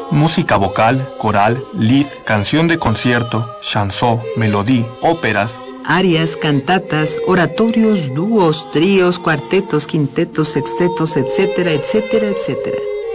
música vocal, coral, lied, canción de concierto, chanson, melodía, óperas, arias, cantatas, oratorios, dúos, tríos, cuartetos, quintetos, sextetos, etcétera, etcétera, etcétera.